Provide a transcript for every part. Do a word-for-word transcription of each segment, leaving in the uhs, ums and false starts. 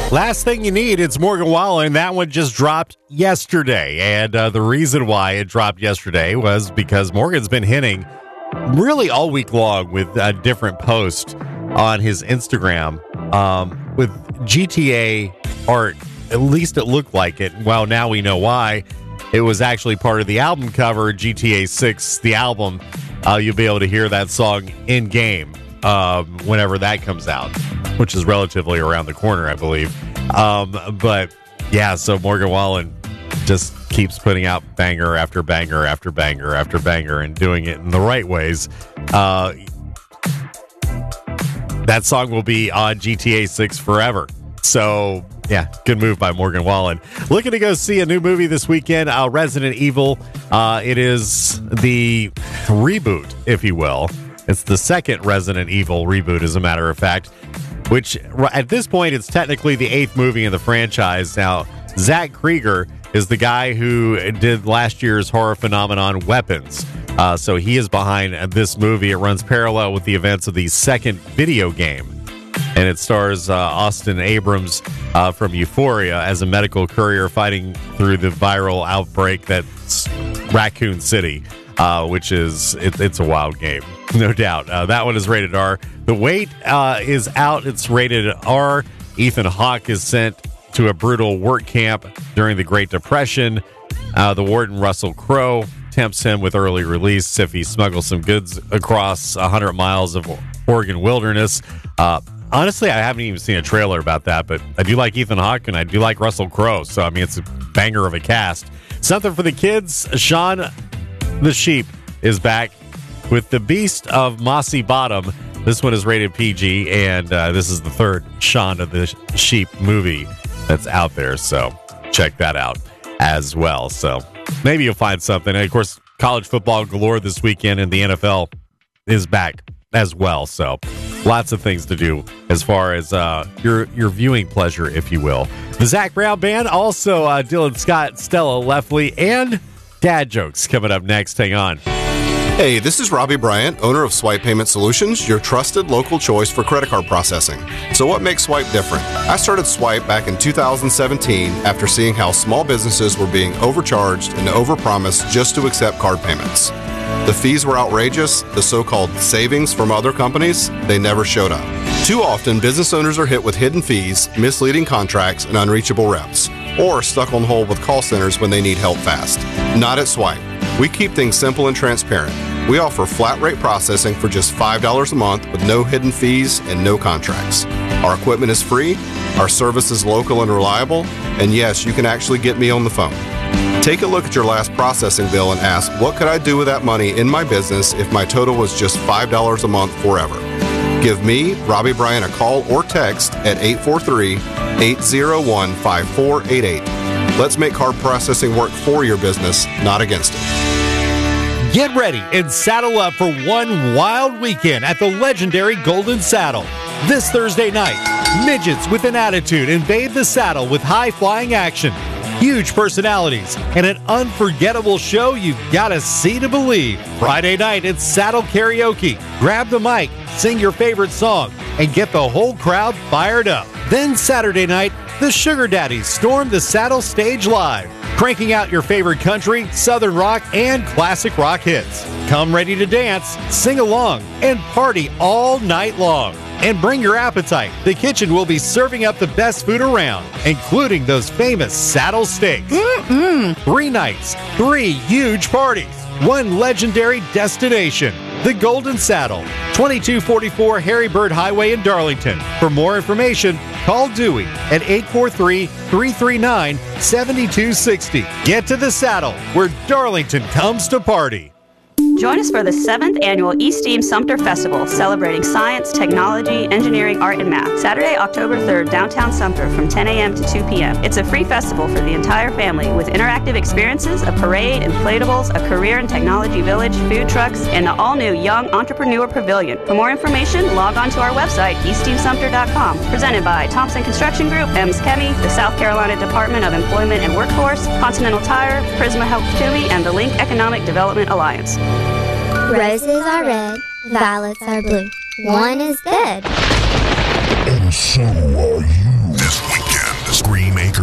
Last Thing You Need, it's Morgan Wallen. That one just dropped yesterday. And uh, the reason why it dropped yesterday was because Morgan's been hinting really all week long with a different post on his Instagram um, with G T A art. At least it looked like it. Well, now we know why. It was actually part of the album cover, G T A six, the album. Uh, you'll be able to hear that song in game um, whenever that comes out, which is relatively around the corner, I believe. Um, but yeah, so Morgan Wallen just keeps putting out banger after banger after banger after banger and doing it in the right ways. Uh, that song will be on G T A six forever. So yeah, good move by Morgan Wallen. Looking to go see a new movie this weekend, uh, Resident Evil. Uh, it is the reboot, if you will. It's the second Resident Evil reboot, as a matter of fact, which at this point, it's technically the eighth movie in the franchise. Now, Zach Krieger is the guy who did last year's horror phenomenon Weapons. Uh, so he is behind this movie. It runs parallel with the events of the second video game. And it stars uh, Austin Abrams uh, from Euphoria as a medical courier fighting through the viral outbreak that's Raccoon City, uh, which is, it, it's a wild game, no doubt. Uh, that one is rated R. The Wait uh, is out. It's rated R. Ethan Hawke is sent to a brutal work camp during the Great Depression. Uh, the warden, Russell Crowe, tempts him with early release if he smuggles some goods across one hundred miles of Oregon wilderness. Uh, honestly, I haven't even seen a trailer about that, but I do like Ethan Hawke and I do like Russell Crowe, so I mean, it's a banger of a cast. Something for the kids. Shaun the Sheep is back with The Beast of Mossy Bottom. This one is rated P G, and uh, this is the third Shaun of the Sheep movie that's out there, so check that out as well. So maybe you'll find something. And of course, college football galore this weekend, and the N F L is back as well. So lots of things to do as far as uh, your your viewing pleasure, if you will. The Zach Brown Band, also uh, Dylan Scott, Stella Leffley, and dad jokes coming up next. Hang on. Hey, this is Robbie Bryant, owner of Swipe Payment Solutions, your trusted local choice for credit card processing. So what makes Swipe different? I started Swipe back in two thousand seventeen after seeing how small businesses were being overcharged and overpromised just to accept card payments. The fees were outrageous. The so-called savings from other companies, they never showed up. Too often, business owners are hit with hidden fees, misleading contracts, and unreachable reps, or stuck on hold with call centers when they need help fast. Not at Swipe. We keep things simple and transparent. We offer flat rate processing for just five dollars a month with no hidden fees and no contracts. Our equipment is free, our service is local and reliable, and yes, you can actually get me on the phone. Take a look at your last processing bill and ask, what could I do with that money in my business if my total was just five dollars a month forever? Give me, Robbie Bryant, a call or text at eight four three, eight zero one, five four eight eight. Let's make card processing work for your business, not against it. Get ready and saddle up for one wild weekend at the legendary Golden Saddle. This Thursday night, midgets with an attitude invade the saddle with high-flying action, huge personalities, and an unforgettable show you've got to see to believe. Friday night, it's Saddle Karaoke. Grab the mic, sing your favorite song, and get the whole crowd fired up. Then Saturday night, the Sugar Daddies storm the Saddle stage live, cranking out your favorite country, southern rock, and classic rock hits. Come ready to dance, sing along, and party all night long. And bring your appetite. The kitchen will be serving up the best food around, including those famous saddle steaks. Mm-mm. Three nights, three huge parties, one legendary destination. The Golden Saddle, twenty-two forty-four Harry Bird Highway in Darlington. For more information, call Dewey at eight four three, three three nine, seven two six zero. Get to the saddle, where Darlington comes to party. Join us for the seventh Annual eSteam Sumter Festival, celebrating science, technology, engineering, art, and math. Saturday, October third, downtown Sumter from ten a.m. to two p.m. It's a free festival for the entire family with interactive experiences, a parade, inflatables, a career and technology village, food trucks, and the all-new Young Entrepreneur Pavilion. For more information, log on to our website, e steam sumter dot com. Presented by Thompson Construction Group, M S Chemi, the South Carolina Department of Employment and Workforce, Continental Tire, Prisma Health T U I, and the Link Economic Development Alliance. Roses are red, violets are blue. One is dead. And so are you. This weekend,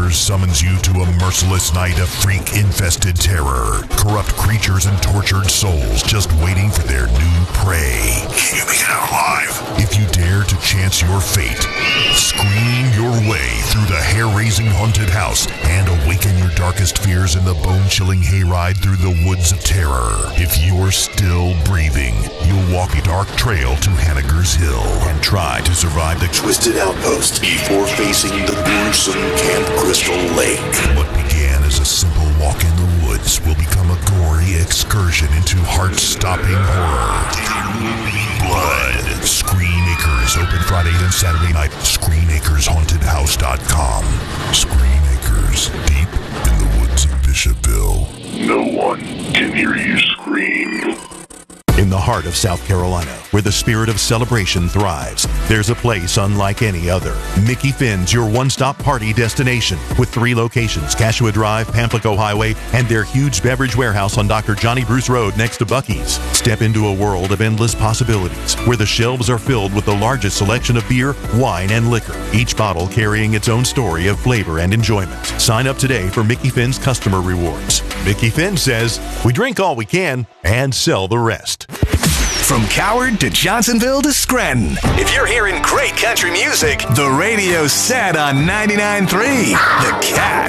Hackers summons you to a merciless night of freak-infested terror. Corrupt creatures and tortured souls just waiting for their new prey. Can you make it out alive? If you dare to chance your fate, scream your way through the hair-raising haunted house and awaken your darkest fears in the bone-chilling hayride through the woods of terror. If you're still breathing, you'll walk a dark trail to Hanniger's Hill and try to survive the Twisted Outpost before facing the gruesome Camp Crystal Lake. What began as a simple walk in the woods will become a gory excursion into heart-stopping horror. Blood. Screen Acres, open Friday and Saturday night. screen acres haunted house dot com. Screen Acres, deep in the woods of Bishopville. No one can hear you scream. In the heart of South Carolina, where the spirit of celebration thrives, there's a place unlike any other. Mickey Finn's your one-stop party destination with three locations, Cashua Drive, Pamplico Highway, and their huge beverage warehouse on Doctor Johnny Bruce Road next to Buc-ee's. Step into a world of endless possibilities, where the shelves are filled with the largest selection of beer, wine, and liquor, each bottle carrying its own story of flavor and enjoyment. Sign up today for Mickey Finn's customer rewards. Mickey Finn says, we drink all we can and sell the rest. From Coward to Johnsonville to Scranton. If you're hearing great country music, the radio's set on ninety-nine point three. The Cat.